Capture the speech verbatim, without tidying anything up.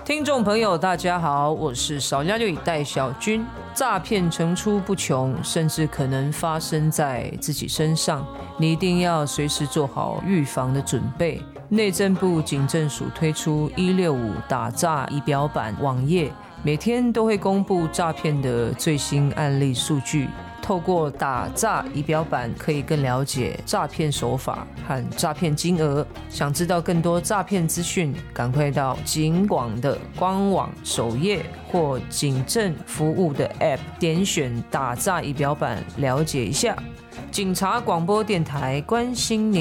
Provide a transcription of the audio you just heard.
听众朋友大家好，我是少家绿戴小军。诈骗层出不穷，甚至可能发生在自己身上，你一定要随时做好预防的准备。内政部警政署推出一六五打诈仪表板网页，每天都会公布诈骗的最新案例数据。透过打诈仪表板，可以更了解诈骗手法和诈骗金额。想知道更多诈骗资讯，赶快到警广的官网首页或警政服务的 App， 点选打诈仪表板了解一下。警察广播电台关心您。